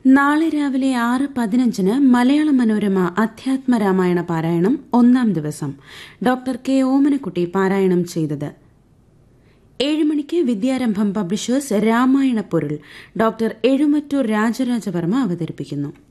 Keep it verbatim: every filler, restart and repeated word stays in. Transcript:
നാളെ രാവിലെ ആറ് പതിനഞ്ചിന് മലയാള മനോരമ അധ്യാത്മരാമായണ പാരായണം ഒന്നാം ദിവസം ഡോക്ടർ കെ ഓമനക്കുട്ടി പാരായണം ചെയ്തത്. ഏഴ് മണിക്ക് വിദ്യാരംഭം പബ്ലിഷേഴ്സ് രാമായണ പൊരുൾ ഡോക്ടർ എഴുമറ്റൂർ രാജരാജവർമ്മ അവതരിപ്പിക്കുന്നു.